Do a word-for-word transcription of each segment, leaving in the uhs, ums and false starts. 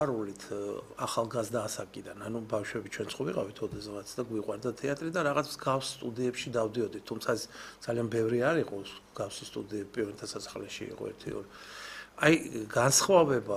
არულით ახალგაზრდა ასაკიდან, ანუ ბავშვები ჩვენ ხო ვიყავით ოდესღაც და გვიყვარდა თეატრი და რაღაც გავს სტუდიებში დავდიოდით, თუმცა ძალიან ბევრი არ იყო გავსი სტუდიები პიონერთა სასახლეში იყო ერთი ორი. აი განსხვავება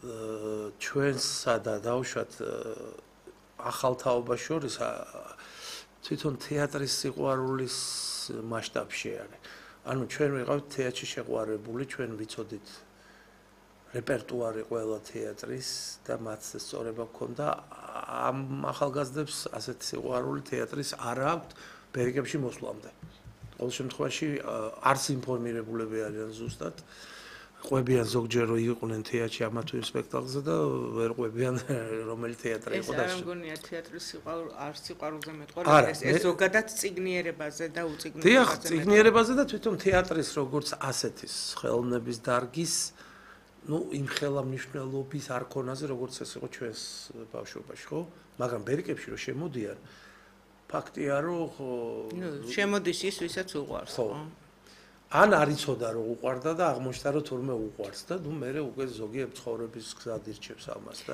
ჩვენსა და დაუშვათ ახალ თაობას შორის თვითონ თეატრის სიყვარულის მასშტაბში არის. ანუ ჩვენ ვიყავით თეატრში შეყვარებული, ჩვენ ვიცოდით რეპერტუარი ყველა თეატრის და მათ სწორება ჰქონდა ამ ახალგაზრდებს ასეთი სიყვარული თეატრის არ აქვთ ბერიკებში მოსვლამდე. ყოველ შემთხვევაში არც ინფორმირებულები არიან ზუსტად. ყვებიან ზოგჯერ რომ იყვნენ თეატრში ამა თუ იმ სპექტაკლზე და ვერ ყვებიან რომელი თეატრი იყო და ეს არ მგონია თეატრის სიყვარული არ სიყვარულზე მეტყველება ეს ეს ზოგადად წიგნიერებაზე და უწიგნიერებაზე. დიახ, წიგნიერებაზე და თვითონ თეატრის როგორც ასეთის ხელოვნების დარგის ну იმ ხელამნიშნელობის არ ქონაზე როგორც ეს იყო ჩვენს ბავშვობაში ხო მაგრამ ბერიკებში რომ შემოდიან ფაქტია რომ ну შემოდის ის ვისაც უყვარს ხო ან არიცოდა რომ უყვარდა და აღმოჩნდა რომ თურმე უყვარს და ну მე უკვე ზოგი ცხოვრების გზად ირჩევს ამას და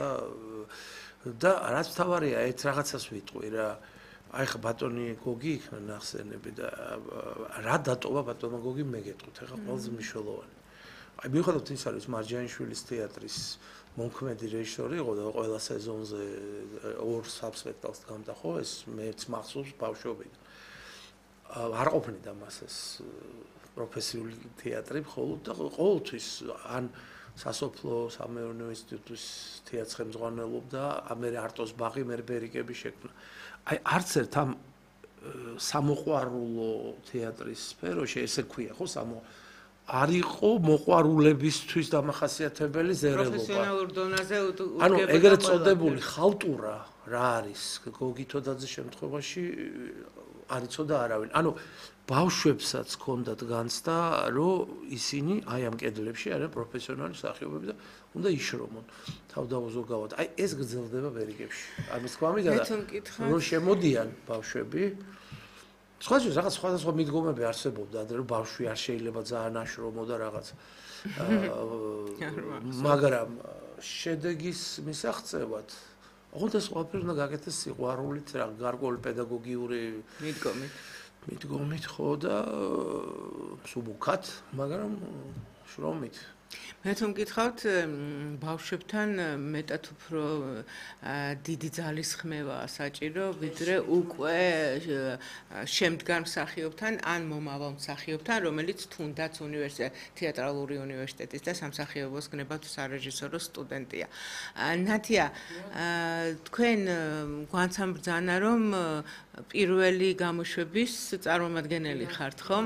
და რაც თავარია ერთ რაღაცას ვიტყვი რა აი ხა ბატონი გოგი იქნა ნახსენები და რა დატოვა ბატონმა გოგი მე გეტყვით ახლა ყველაზე მნიშვნელოვანი აი მიუხედავად ისა რომ მარჯანიშვილის თეატრის მომქმედი რეჟისორი იყო და ყველა სეზონზე ორ სპექტაკლს გამდა ხო ეს მეც მახსოვს ბავშვობიდან არ ყოფნიდა მას ეს პროფესიული თეატრი მხოლოდ და ყოველთვის ან სასოფლო სამეურნეო ინსტიტუტის თეატრს ხელმძღვანელობდა ამერე არტოს ბაღი მე ბერიკები შექმნა აი არც ერთ ამ სამოყვარულო თეატრის სფეროში ესე ქვია ხო სამო არ იყო მოყვარულებისთვის დამახასიათებელი ზერელობა. პროფესიონალურ დონეზე უდგება. ანუ ეგრეთ წოდებული ხალტურა რა არის გოგი თოდაძის შემთხვევაში არ იცოდა არავინ. ანუ ბავშვებსაც ჰქონდათ განცდა, რომ ისინი აი ამ კედლებში არიან პროფესიონალი მსახიობები და უნდა იშრომონ თავდაუზოგავად. აი ეს გრძელდება ბერიკებში. ამის თქვა მითხა რომ შემოდიან ბავშვები სხვაჯერ რაღაც სხვადასხვა მიდგომები არსებობდა ადრე რომ ბავშვი არ შეიძლება ძალიან აშრომო და რაღაც მაგრამ შედეგის მისაღწევად ოღონდ ეს ყველაფერი უნდა გაკეთდეს სიყვარულით რა გარკვეული პედაგოგიური მიდგომით მიდგომით ხო და სუბუქად მაგრამ შრომით მე თუ მკითხავთ ბავშვებთან მეტად უფრო დიდი ძალის ხმევა საჭირო ვიდრე უკვე შემდგარ მსახიობთან ან მომავალ მსახიობთან რომელიც თუნდაც უნივერსიტეტ თეატრალური უნივერსიტეტის და სამსახიობოს გნება თუ სარეჟისორო სტუდენტია ნათია თქვენ გვანცამ ბრძანა რომ პირველი გამოშვების წარმომადგენელი ხართ ხომ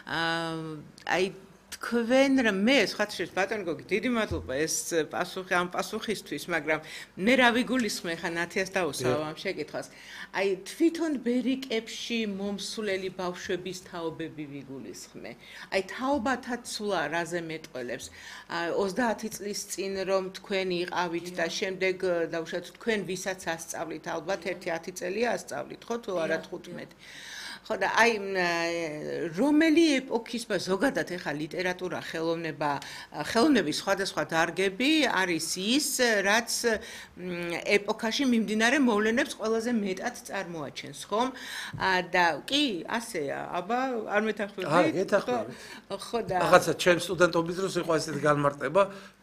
აი თქვენ რა მე ხათშეს ბატონ გოგი დიდი მადლობა ეს პასუხი ამ პასუხისთვის მაგრამ მე რა ვიგულისხმე ხა ნათიას დაუსავა ამ შეკითხვას აი თვითონ ბერიკებში მომსვლელი ბავშვების თაობები ვიგულისხმე აი თაობათა ცვლა რაზე მეტყველებს ოცდაათი წლის წინ რომ თქვენ იყავით და შემდეგ დაუშვათ თქვენ ვისაც ასწავლით ალბათ ერთი ათი წელია ასწავლით ხო თუ არა თხუთმეტი ხო და აი რომელი ეპოქის ზოგადად ეხა ლიტერატურა ხელოვნება ხელოვნების სხვადასხვა დარგები არის ის რაც ეპოქაში მიმდინარე მოვლენებს ყველაზე მეტად წარმოაჩენს ხომ და კი ასეა აბა არ მეთანხმებით არა გეთანხმებით ხო და რაღაცა ჩემ სტუდენტობის დროს იყო ესეთი განმარტება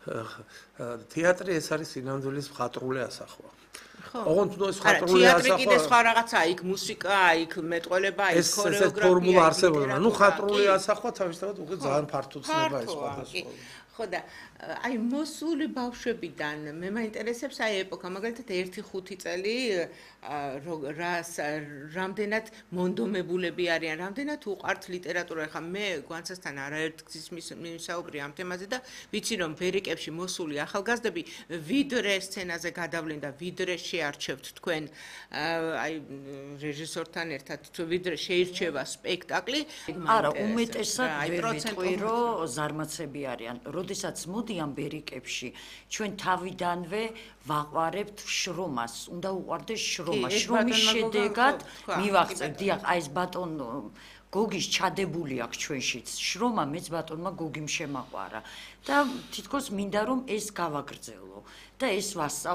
თეატრი ეს არის სინამდვილის მხატვრული ასახვა ოღონდ ნუ ეს მხატვრული ასახვა თეატრი კიდე სხვა რაღაცაა იქ მუსიკა იქ მეტყველება იქ ქორეოგრაფია ეს ფორმულა არსებობდა ნუ მხატვრული ასახვა თავისთავად უკვე ძალიან ფართო ცნება ეს სხვადასხვა ხო და აი მოსული ბავშვებიდან მე მაინტერესებს აი ეპოქა მაგალითად ერთი ხუთი წელი რას რამდენად მონდომებულები არიან რამდენად უყვართ ლიტერატურა ხა მე გვანცასთან არაერთგზის მისაუბრე ამ თემაზე და ვიცი რომ ბერიკებში მოსული ახალგაზრდები ვიდრე სცენაზე გადავლენ და ვიდრე შეარჩევთ თქვენ აი რეჟისორთან ერთად ვიდრე შეირჩევა სპექტაკლი არა უმეტესად ვერ ვიტყვი რომ ზარმაცები არიან როდესაც მოდიან ბერიკებში, ჩვენ თავიდანვე ვაყვარებთ შრომას, უნდა უყვარდეს შრომა. შრომის შედეგად მივაღწევ, დიახ, აი ეს ბატონ გოგის ჩადებული აქვს ჩვენშიც შრომა, მეც ბატონმა გოგიმ შემაყვარა და თითქოს მინდა რომ ეს გავაგრძელო და ეს ვასწავლო